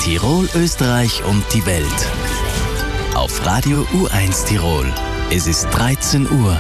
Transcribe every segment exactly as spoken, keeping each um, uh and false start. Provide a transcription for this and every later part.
Tirol, Österreich und die Welt. Auf Radio U eins Tirol. Es ist dreizehn Uhr.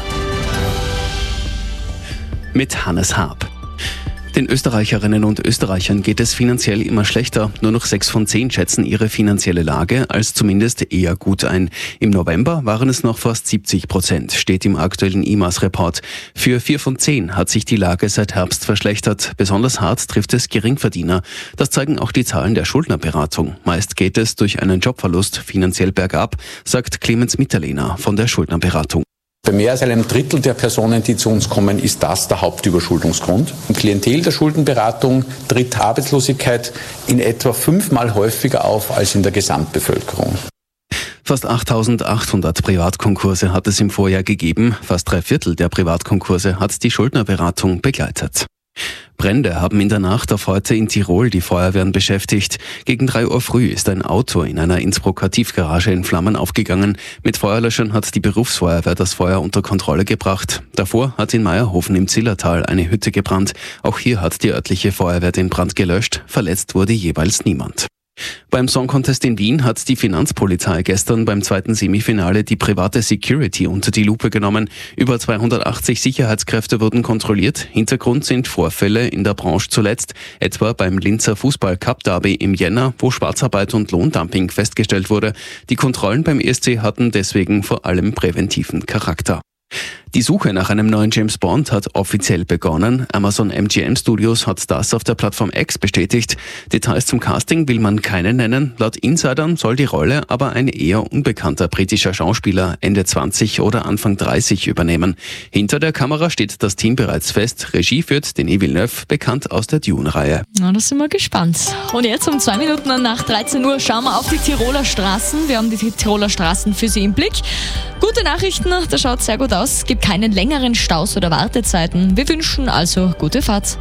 Mit Hannes Haab. Den Österreicherinnen und Österreichern geht es finanziell immer schlechter. Nur noch sechs von zehn schätzen ihre finanzielle Lage als zumindest eher gut ein. Im November waren es noch fast siebzig Prozent, steht im aktuellen I M A S-Report. Für vier von zehn hat sich die Lage seit Herbst verschlechtert. Besonders hart trifft es Geringverdiener. Das zeigen auch die Zahlen der Schuldnerberatung. Meist geht es durch einen Jobverlust finanziell bergab, sagt Clemens Mitterlehner von der Schuldnerberatung. Bei mehr als einem Drittel der Personen, die zu uns kommen, ist das der Hauptüberschuldungsgrund. Im Klientel der Schuldenberatung tritt Arbeitslosigkeit in etwa fünfmal häufiger auf als in der Gesamtbevölkerung. Fast achttausendachthundert Privatkonkurse hat es im Vorjahr gegeben. Fast drei Viertel der Privatkonkurse hat die Schuldnerberatung begleitet. Brände haben in der Nacht auf heute in Tirol die Feuerwehren beschäftigt. Gegen drei Uhr früh ist ein Auto in einer Innsbrucker Tiefgarage in Flammen aufgegangen. Mit Feuerlöschern hat die Berufsfeuerwehr das Feuer unter Kontrolle gebracht. Davor hat in Meierhofen im Zillertal eine Hütte gebrannt. Auch hier hat die örtliche Feuerwehr den Brand gelöscht. Verletzt wurde jeweils niemand. Beim Song Contest in Wien hat die Finanzpolizei gestern beim zweiten Semifinale die private Security unter die Lupe genommen. Über zweihundertachtzig Sicherheitskräfte wurden kontrolliert. Hintergrund sind Vorfälle in der Branche zuletzt, etwa beim Linzer Fußball-Cup-Derby im Jänner, wo Schwarzarbeit und Lohndumping festgestellt wurde. Die Kontrollen beim E S C hatten deswegen vor allem präventiven Charakter. Die Suche nach einem neuen James Bond hat offiziell begonnen. Amazon M G M Studios hat das auf der Plattform X bestätigt. Details zum Casting will man keine nennen. Laut Insidern soll die Rolle aber ein eher unbekannter britischer Schauspieler Ende zwanzig oder Anfang dreißig übernehmen. Hinter der Kamera steht das Team bereits fest. Regie führt Denis Villeneuve, bekannt aus der Dune-Reihe. Na, da sind wir gespannt. Und jetzt um zwei Minuten nach dreizehn Uhr schauen wir auf die Tiroler Straßen. Wir haben die Tiroler Straßen für Sie im Blick. Gute Nachrichten, das schaut sehr gut aus. Es gibt keine längeren Staus oder Wartezeiten. Wir wünschen also gute Fahrt.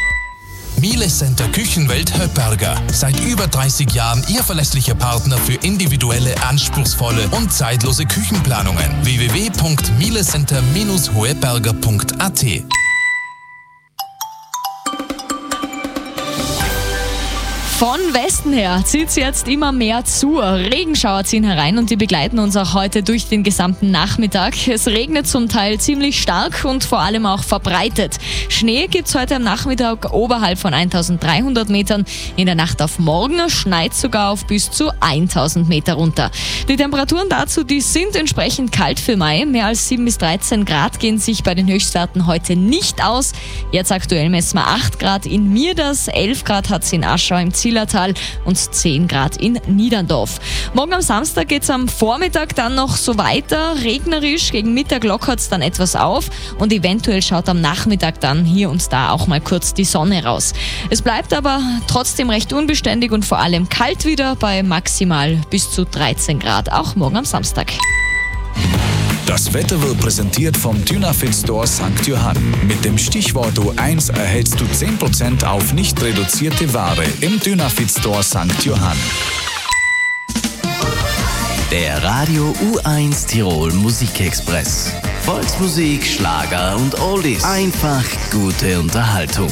Miele Center Küchenwelt Höpperger. Seit über dreißig Jahren Ihr verlässlicher Partner für individuelle, anspruchsvolle und zeitlose Küchenplanungen. w w w punkt mielecenter Bindestrich hoeberger punkt a t Von Westen her zieht es jetzt immer mehr zu. Regenschauer ziehen herein und die begleiten uns auch heute durch den gesamten Nachmittag. Es regnet zum Teil ziemlich stark und vor allem auch verbreitet. Schnee gibt es heute am Nachmittag oberhalb von eintausenddreihundert Metern. In der Nacht auf morgen schneit sogar auf bis zu tausend Meter runter. Die Temperaturen dazu, die sind entsprechend kalt für Mai. Mehr als sieben bis dreizehn Grad gehen sich bei den Höchstwerten heute nicht aus. Jetzt aktuell messen wir acht Grad in Mierders, elf Grad hat es in Aschau im Zillertal und zehn Grad in Niederndorf. Morgen am Samstag geht es am Vormittag dann noch so weiter. Regnerisch, gegen Mittag lockert es dann etwas auf und eventuell schaut am Nachmittag dann hier und da auch mal kurz die Sonne raus. Es bleibt aber trotzdem recht unbeständig und vor allem kalt wieder bei maximal bis zu dreizehn Grad, auch morgen am Samstag. Das Wetter wird präsentiert vom Dynafit Store Sankt Johann. Mit dem Stichwort U eins erhältst du zehn Prozent auf nicht reduzierte Ware im Dynafit Store Sankt Johann. Der Radio U eins Tirol Musikexpress. Volksmusik, Schlager und Oldies. Einfach gute Unterhaltung.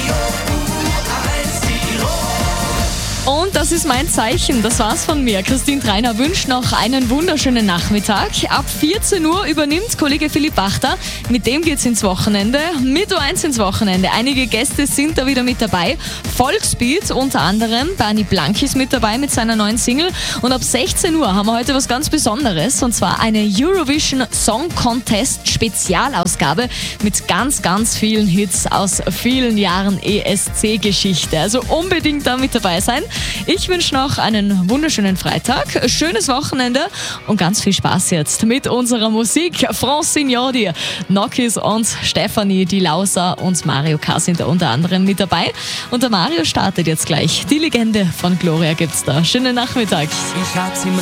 Und das ist mein Zeichen. Das war's von mir. Christine Treiner wünscht noch einen wunderschönen Nachmittag. Ab vierzehn Uhr übernimmt Kollege Philipp Wachter. Mit dem geht's ins Wochenende. Mit U eins ins Wochenende. Einige Gäste sind da wieder mit dabei. Volksbeat unter anderem. Bernie Blank ist mit dabei mit seiner neuen Single. Und ab sechzehn Uhr haben wir heute was ganz Besonderes. Und zwar eine Eurovision Song Contest Spezialausgabe mit ganz, ganz vielen Hits aus vielen Jahren E S C-Geschichte. Also unbedingt da mit dabei sein. Ich wünsche noch einen wunderschönen Freitag, schönes Wochenende und ganz viel Spaß jetzt mit unserer Musik. Francine, Nokis und Stefanie, die Lauser und Mario K. sind da unter anderem mit dabei. Und der Mario startet jetzt gleich. Die Legende von Gloria gibt's da. Schönen Nachmittag.